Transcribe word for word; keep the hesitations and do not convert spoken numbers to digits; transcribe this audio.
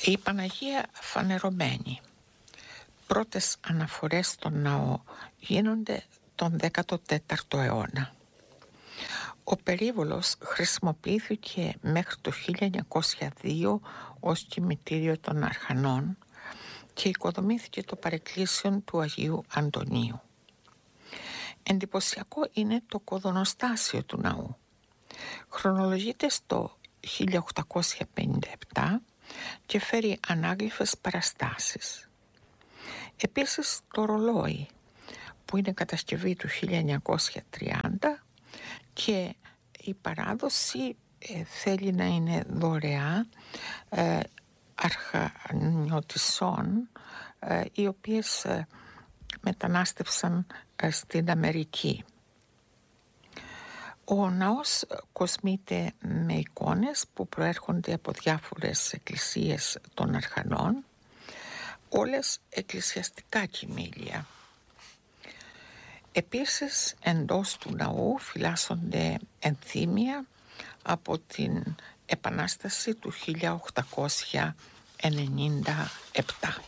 Η Παναγία φανερωμένη. Πρώτες αναφορές στον ναό γίνονται τον δέκατο τέταρτο αιώνα. Ο περίβολος χρησιμοποιήθηκε μέχρι το χίλια εννιακόσια δύο ως κημητήριο των αρχανών και οικοδομήθηκε το παρεκκλήσιον του Αγίου Αντωνίου. Εντυπωσιακό είναι το κοδωνοστάσιο του ναού. Χρονολογείται στο χίλια οκτακόσια πενήντα επτά και φέρει ανάγλυφες παραστάσεις. Επίσης το ρολόι, που είναι κατασκευή του χίλια εννιακόσια τριάντα, και η παράδοση ε, θέλει να είναι δωρεά ε, αρχανιωτισσών ε, οι οποίες ε, μετανάστευσαν ε, στην Αμερική. Ο ναός κοσμείται με εικόνες που προέρχονται από διάφορες εκκλησίες των αρχανών, όλες εκκλησιαστικά κυμήλια. Επίσης, εντός του ναού φυλάσσονται ενθύμια από την Επανάσταση του χίλια οκτακόσια ενενήντα επτά.